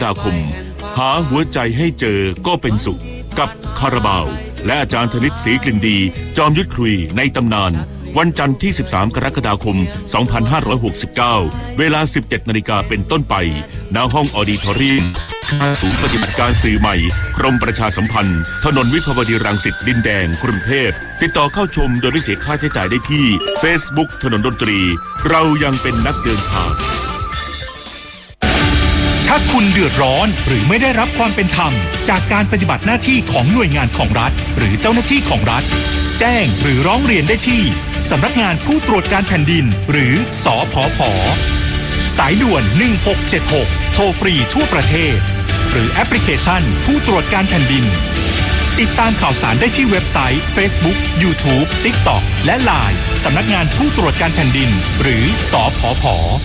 ฎาคมหาหัวใจให้เจอก็เป็นสุขกับคาราบาวและอาจารย์ธนิตศรีกลิ่นดีจอมยุทธคุยในตำนานวันจันทร์ที่13กรกฎาคม2569เวลา 17:00 น.เป็นต้นไปณห้องออดิทอเรียมศูนย์ปฏิบัติการสื่อใหม่กรมประชาสัมพันธ์ถนนวิภาวดีรังสิตดินแดงกรุงเทพติดต่อเข้าชมโดยไม่เสียค่าใช้จ่ายได้ที่ Facebook ถนนดนตรีเรายังเป็นนักเดินทางถ้าคุณเดือดร้อนหรือไม่ได้รับความเป็นธรรมจากการปฏิบัติหน้าที่ของหน่วยงานของรัฐหรือเจ้าหน้าที่ของรัฐแจ้งหรือร้องเรียนได้ที่สำนักงานผู้ตรวจการแผ่นดินหรือสผผ.สายด่วน1676โทรฟรีทั่วประเทศหรือแอปพลิเคชันผู้ตรวจการแผ่นดินติดตามข่าวสารได้ที่เว็บไซต์ Facebook YouTube TikTok และ LINE สำนักงานผู้ตรวจการแผ่นดินหรือสผผ.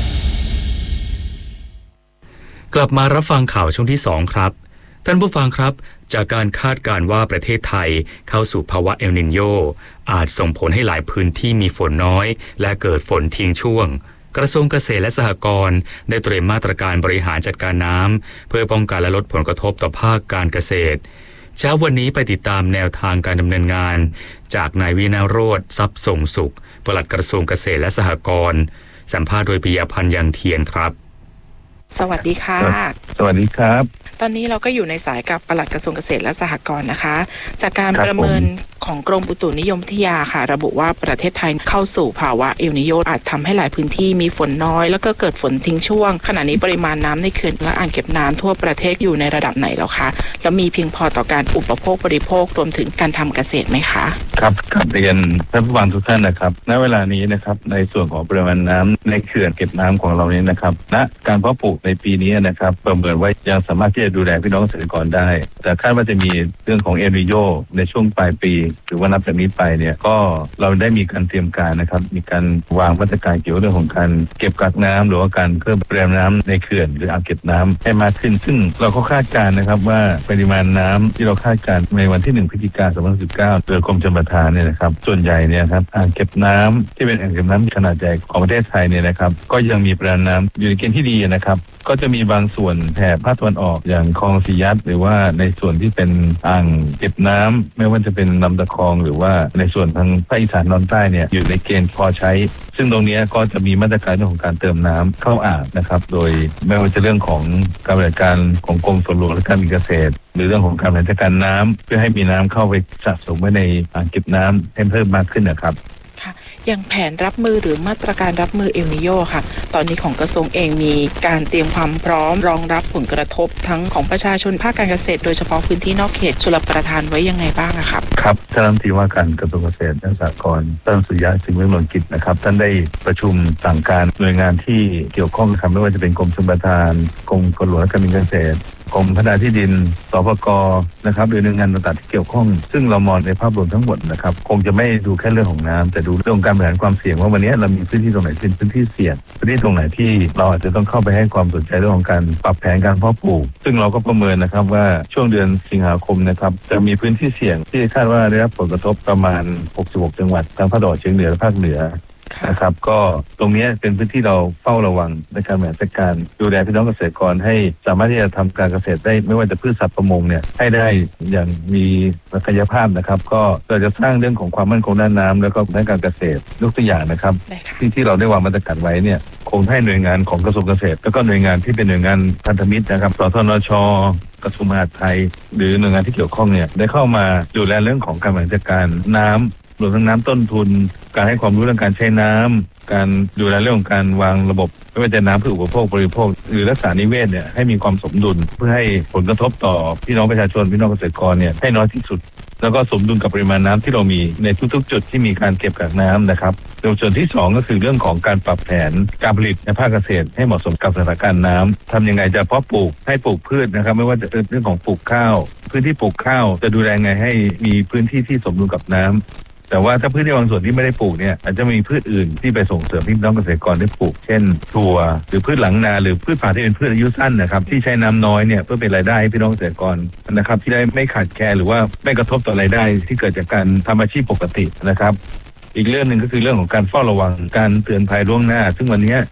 กลับมารับฟังข่าวช่วงที่2ครับท่านผู้ฟังครับจากการคาดการณ์ว่าประเทศไทยเข้าสู่ภาวะเอลนิโญอาจส่งผลให้หลายพื้นที่มีฝนน้อยและเกิดฝนทิ้งช่วงกระทรวงเกษตรและสหกรณ์ได้เตรียมมาตรการบริหารจัดการน้ำเพื่อป้องกันและลดผลกระทบต่อภาคการเกษตรเช้าวันนี้ไปติดตามแนวทางการดำเนินงานจากนายวินาโรจน์ทรัพย์ส่งสุขปลัดกระทรวงเกษตรและสหกรณ์สัมภาษณ์โดยปิยพันธ์ยังเทียนครับสวัสดีค่ะสวัสดีครับตอนนี้เราก็อยู่ในสายกับปลัดกระทรวงเกษตรและสหกรณ์นะคะจากการประเมินของกรมอุตุนิยมวิทยาค่ะระบุว่าประเทศไทยเข้าสู่ภาวะเอลนิโญอาจทำให้หลายพื้นที่มีฝนน้อยแล้วก็เกิดฝนทิ้งช่วงขณะนี้ปริมาณน้ำในเขื่อนและอ่างเก็บน้ำทั่วประเทศอยู่ในระดับไหนแล้วคะแล้วมีเพียงพอต่อการอุปโภคบริโภครวมถึงการทำเกษตรไหมคะครับเรียนท่านผู้ฟังทุกท่านนะครับณเวลานี้นะครับในส่วนของปริมาณน้ำในเขื่อนเก็บน้ำของเรานี้นะครับณการเพาะปลูกในปีนี้นะครับประเมินว่ายังสามารถที่จะดูแลพี่น้องเกษตรกรได้แต่คาดว่าจะมีเรื่องของเอลนิโญในช่วงปลายปีหรือว่านับจากนี้ไปเนี่ยก็เราได้มีการเตรียมการนะครับมีการวางมาตรการเกี่ยวกับเรื่องของการเก็บกักน้ำหรือว่าการเพิ่มปริมาณน้ำในเขื่อนหรืออ่างเก็บน้ำให้มากขึ้นซึ่งเราก็คาดการณ์นะครับว่าปริมาณน้ำที่เราคาดการณ์ในวันที่1พฤศจิกายน2019โดยกรมชลประทานเนี่ยนะครับส่วนใหญ่เนี่ยครับอ่างเก็บน้ำที่เป็นอ่างเก็บน้ำขนาดใหญ่ของประเทศไทยเนี่ยนะครับก็ยังมีปริมาณน้ำอยู่ในเกณฑ์ที่ดีนะครับก็จะมีบางส่วนแถบภาคตะวันออกอย่างคลองสียัดหรือว่าในส่วนที่เป็นอ่างเก็บน้ำไม่ว่าจะเป็นลำตะคองหรือว่าในส่วนทางภาคอีสานตอนใต้เนี่ยอยู่ในเกณฑ์พอใช้ซึ่งตรงนี้ก็จะมีมาตรการเรื่องของการเติมน้ำเข้าอ่างนะครับโดยไม่ว่าจะเรื่องของการบริการของกรมฝนหลวงและการเกษตรหรือเรื่องของการบริหารจัดการน้ำเพื่อให้มีน้ำเข้าไปสะสมไว้ในอ่างเก็บน้ำให้เพิ่มมากขึ้นนะครับอย่างแผนรับมือหรือมาตรการรับมือเอลนิโญค่ะตอนนี้ของกระทรวงเองมีการเตรียมความพร้อมรองรับผลกระทบทั้งของประชาชนภาคการเกษตรโดยเฉพาะพื้นที่นอกเขตชลประทานไว้ยังไงบ้างครับครับท่านรัฐมนตรีว่าการกระทรวงเกษตรและสหกรณ์ท่านสุริยะ จึงรุ่งเรืองกิจนะครับท่านได้ประชุมสั่งการหน่วยงานที่เกี่ยวข้องนะครับไม่ว่าจะเป็นกรมชลประทานกรมฝนหลวงและการเกษตรกรมพัฒนาที่ดินสปก.นะครับหรือหน่วยงานต่างๆที่เกี่ยวข้องซึ่งเรามองในภาพรวมทั้งหมดนะครับคงจะไม่ดูแค่เรื่องของน้ำแต่ดูเรื่องการบริหารความเสี่ยงว่าวันนี้เรามีพื้นที่ตรงไหนเป็นพื้นที่เสี่ยงพื้นที่ตรงไหนที่เราอาจจะต้องเข้าไปให้ความสนใจเรื่องของการปรับแผนการเพาะปลูกซึ่งเราก็ประเมินนะครับว่าช่วงเดือนสิงหาคมนะครับจะมีพื้นที่เสี่ยงที่คาดว่าได้รับผลกระทบประมาณ66จังหวัดทางภาคตะวันออกเฉียงเหนือและภาคเหนือนะครับก็ตรงนี้เป็นพื้นที่เราเฝ้าระวังในการบริหารจัดการดูแลพี่น้องเกษตรกรให้สามารถที่จะทำการเกษตรได้ไม่ว่าจะพืชสัตว์ประมงเนี่ยให้ได้อย่างมีศักยภาพนะครับก็เราจะสร้างเรื่องของความมั่นคงด้านน้ำแล้วก็ด้านการเกษตรยกตัวอย่างนะครับที่เราได้วางมาตรการไว้เนี่ยคงให้หน่วยงานของกระทรวงเกษตรแล้วก็หน่วยงานที่เป็นหน่วยงานพันธมิตรนะครับสทนช.กระทรวงมหาดไทยหรือหน่วยงานที่เกี่ยวข้องเนี่ยได้เข้ามาดูแลเรื่องของการบริหารจัดการน้ำรวมทั้งน้ำต้นทุนการให้ความรู้เรื่องการใช้น้ำการดูแลเรื่องของการวางระบบไม่ว่าจะน้ำเพื่ออุปโภคบริโภคหรือรักษานิเวศเนี่ยให้มีความสมดุลเพื่อให้ผลกระทบต่อพี่น้องประชาชนพี่น้องเกษตรกรเนี่ยให้น้อยที่สุดแล้วก็สมดุลกับปริมาณน้ำที่เรามีในทุกๆจุดที่มีการเก็บกักน้ำนะครับส่วนที่2ก็คือเรื่องของการปรับแผนการผลิตในภาคเกษตรให้เหมาะสมกับสถานการณ์น้ำทำยังไงจะเพาะปลูกให้ปลูกพืชนะครับไม่ว่าจะเป็นเรื่องของปลูกข้าวพื้นที่ปลูกข้าวจะดูแลไงให้มีพื้นที่ที่สมดุลกับน้ำแต่ว่าถ้าพืชในบางส่วนที่ไม่ได้ปลูกเนี่ยอาจจะมีพืชอื่นที่ไปส่งเสริมพี่น้องเกษตรกรได้ปลูกเช่นถั่วหรือพืชหลังนาหรือพืชป่าที่เป็นพืชอายุสั้นนะครับที่ใช้น้ำน้อยเนี่ยเพื่อเป็นรายได้ให้พี่น้องเกษตรกรนะครับที่ได้ไม่ขาดแคลนหรือว่าไม่กระทบต่อรายได้ที่เกิดจากการทำอาชีพปกตินะครับอีกเรื่องนึงก็คือเรื่องของการเฝ้าระวังการเตือนภัยล่วงหน้าซึ่งวันนี้